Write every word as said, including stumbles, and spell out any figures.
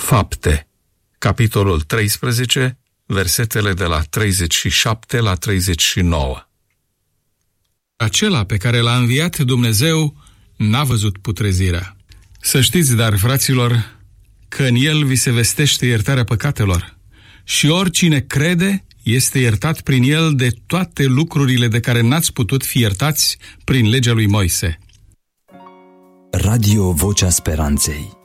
Fapte, capitolul treisprezece, versetele de la treizeci și șapte la treizeci și nouă. Acela pe care l-a înviat Dumnezeu n-a văzut putrezirea. Să știți, dar, fraților, că în El vi se vestește iertarea păcatelor și oricine crede este iertat prin El de toate lucrurile de care n-ați putut fi iertați prin legea lui Moise. Radio Vocea Speranței.